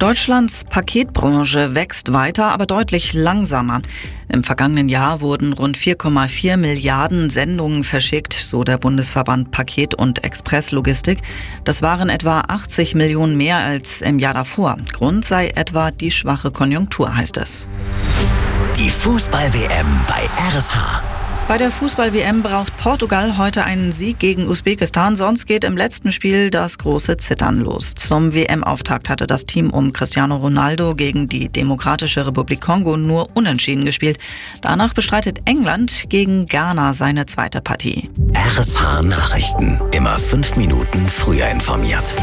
Deutschlands Paketbranche wächst weiter, aber deutlich langsamer. Im vergangenen Jahr wurden rund 4,4 Milliarden Sendungen verschickt, so der Bundesverband Paket- und Expresslogistik. Das waren etwa 80 Millionen mehr als im Jahr davor. Grund sei etwa die schwache Konjunktur, heißt es. Die Fußball-WM bei RSH. Bei der Fußball-WM braucht Portugal heute einen Sieg gegen Usbekistan, sonst geht im letzten Spiel das große Zittern los. Zum WM-Auftakt hatte das Team um Cristiano Ronaldo gegen die Demokratische Republik Kongo nur unentschieden gespielt. Danach bestreitet England gegen Ghana seine zweite Partie. RSH Nachrichten. Immer 5 Minuten früher informiert.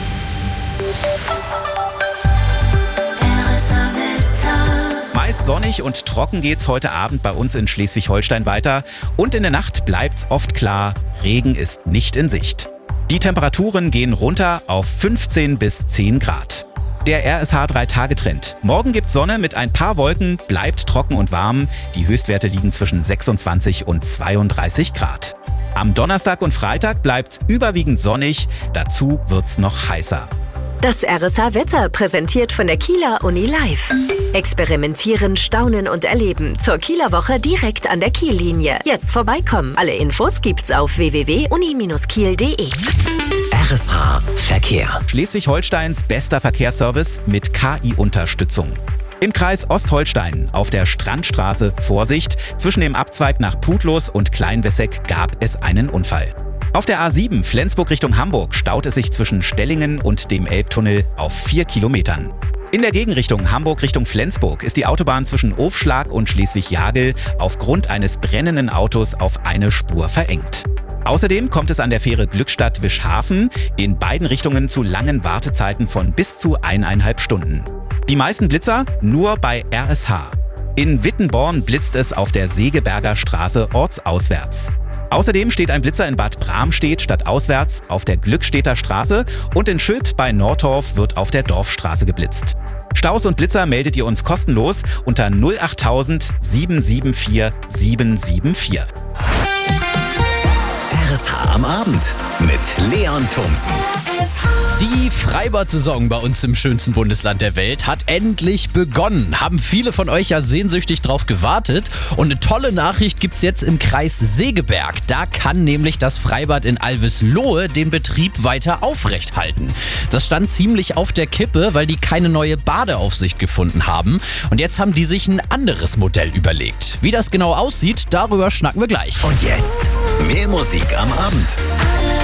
Meist sonnig und trocken geht's heute Abend bei uns in Schleswig-Holstein weiter. Und in der Nacht bleibt's oft klar, Regen ist nicht in Sicht. Die Temperaturen gehen runter auf 15 bis 10 Grad. Der RSH 3-Tage-Trend. Morgen gibt's Sonne mit ein paar Wolken, bleibt trocken und warm. Die Höchstwerte liegen zwischen 26 und 32 Grad. Am Donnerstag und Freitag bleibt's überwiegend sonnig, dazu wird's noch heißer. Das RSH-Wetter präsentiert von der Kieler Uni Live. Experimentieren, staunen und erleben. Zur Kieler Woche direkt an der Kiellinie. Jetzt vorbeikommen. Alle Infos gibt's auf www.uni-kiel.de. RSH Verkehr. Schleswig-Holsteins bester Verkehrsservice mit KI-Unterstützung. Im Kreis Ostholstein auf der Strandstraße Vorsicht. Zwischen dem Abzweig nach Putlos und Kleinwesseck gab es einen Unfall. Auf der A7 Flensburg Richtung Hamburg staut es sich zwischen Stellingen und dem Elbtunnel auf 4 Kilometern. In der Gegenrichtung Hamburg Richtung Flensburg ist die Autobahn zwischen Ofschlag und Schleswig-Jagel aufgrund eines brennenden Autos auf eine Spur verengt. Außerdem kommt es an der Fähre Glückstadt-Wischhafen in beiden Richtungen zu langen Wartezeiten von bis zu 1,5 Stunden. Die meisten Blitzer nur bei RSH. In Wittenborn blitzt es auf der Segeberger Straße ortsauswärts. Außerdem steht ein Blitzer in Bad Bramstedt stadtauswärts auf der Glückstedter Straße und in Schülp bei Nordorf wird auf der Dorfstraße geblitzt. Staus und Blitzer meldet ihr uns kostenlos unter 08000 774 774. RSH am Abend mit Leon Thomsen. Die Freibad-Saison bei uns im schönsten Bundesland der Welt hat endlich begonnen. Haben viele von euch ja sehnsüchtig drauf gewartet. Und eine tolle Nachricht gibt's jetzt im Kreis Segeberg. Da kann nämlich das Freibad in Alvislohe den Betrieb weiter aufrecht halten. Das stand ziemlich auf der Kippe, weil die keine neue Badeaufsicht gefunden haben. Und jetzt haben die sich ein anderes Modell überlegt. Wie das genau aussieht, darüber schnacken wir gleich. Und jetzt mehr Musik am Abend.